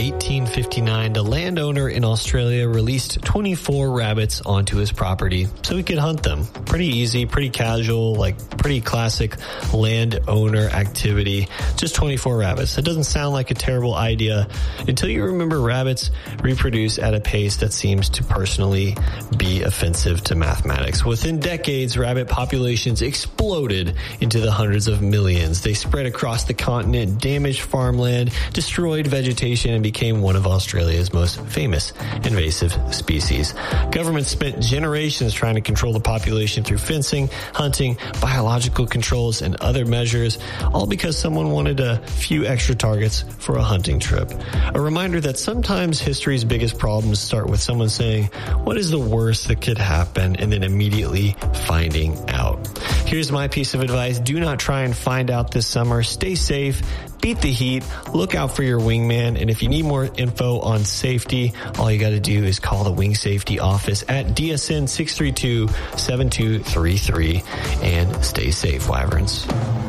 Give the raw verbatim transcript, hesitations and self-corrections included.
eighteen fifty-nine, the landowner in Australia released twenty-four rabbits onto his property so he could hunt them. Pretty easy, pretty casual, like pretty classic landowner activity. Just twenty-four rabbits. That doesn't sound like a terrible idea until you remember rabbits reproduce at a pace that seems to personally be offensive to mathematics. Within decades, rabbit populations exploded into the hundreds of millions. They spread across the continent, damaged farmland, destroyed vegetation, and became one of Australia's most famous invasive species. Governments spent generations trying to control the population through fencing, hunting, biological controls, and other measures, all because someone wanted a few extra targets for a hunting trip. A reminder that sometimes history's biggest problems start with someone saying, what is the worst that could happen, and then immediately finding out. Here's my piece of advice. Do not try and find out this summer. Stay safe. Beat the heat. Look out for your wingman. And if you need more info on safety, all you got to do is call the Wing Safety Office at D S N six three two, seven two three three and stay safe, Wyverns.